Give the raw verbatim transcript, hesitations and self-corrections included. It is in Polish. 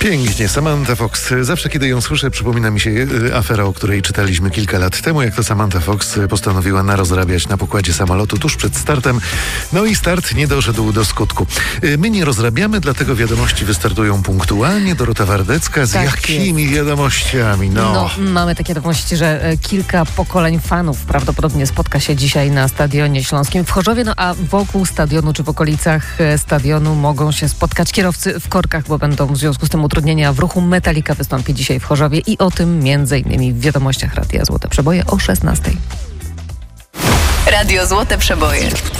Pięknie, Samantha Fox. Zawsze, kiedy ją słyszę, przypomina mi się y, afera, o której czytaliśmy kilka lat temu, jak to Samantha Fox postanowiła narozrabiać na pokładzie samolotu tuż przed startem. No i start nie doszedł do skutku. Y, my nie rozrabiamy, dlatego wiadomości wystartują punktualnie. Dorota Wardecka, z Tak jakimi jest. wiadomościami? No. No, mamy takie wiadomości, że e, kilka pokoleń fanów prawdopodobnie spotka się dzisiaj na Stadionie Śląskim w Chorzowie, no a wokół stadionu czy w okolicach e, stadionu mogą się spotkać kierowcy w korkach, bo będą w związku z tym utrudnienia w ruchu. Metallica wystąpi dzisiaj w Chorzowie i o tym między innymi w wiadomościach Radia Złote Przeboje o szesnastej. Radio Złote Przeboje.